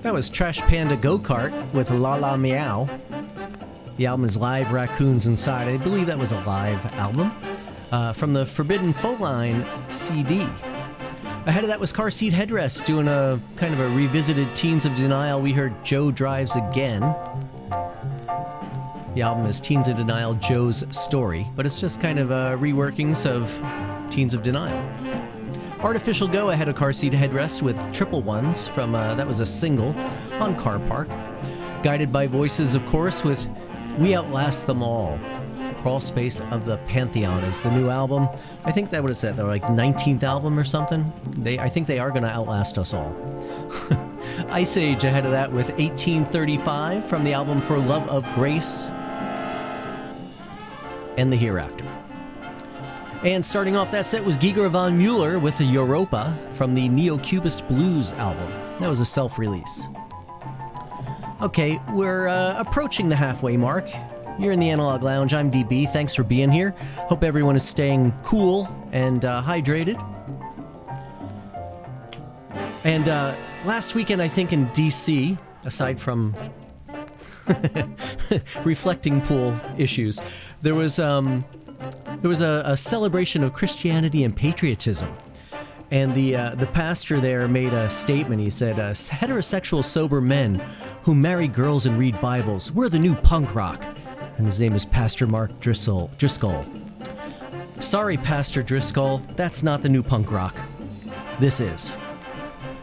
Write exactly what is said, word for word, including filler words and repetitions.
That was Trash Panda Go-Kart with La La Meow. The album is Live Raccoons Inside. I believe that was a live album uh, from the Forbidden Foeline C D. Ahead of that was Car Seat Headrest doing a kind of a revisited Teens of Denial. We heard Joe Drives Again. The album is Teens of Denial, Joe's Story, but it's just kind of uh, reworkings of Teens of Denial. Artificial Go ahead of Car Seat Headrest with Triple Ones from, uh, that was a single on Car Park. Guided by Voices, of course, with We Outlast Them All. Crawl Space of the Pantheon is the new album. I think that what it said, they're like nineteenth album or something. They, I think they are going to outlast us all. Ice Age ahead of that with eighteen thirty-five from the album For Love of Grace and the Hereafter. And starting off that set was Giger von Mueller with the Europa from the Neo-Cubist Blues album. That was a self-release. Okay, we're uh, approaching the halfway mark. You're in the Analog Lounge. I'm D B. Thanks for being here. Hope everyone is staying cool and uh, hydrated. And uh, last weekend, I think in D C, aside from reflecting pool issues, there was um, there was a, a celebration of Christianity and patriotism. And the uh, the pastor there made a statement. He said, uh, heterosexual sober men who marry girls and read Bibles, we're the new punk rock. And his name is Pastor Mark Driscoll. Driscoll. Sorry, Pastor Driscoll, that's not the new punk rock. This is.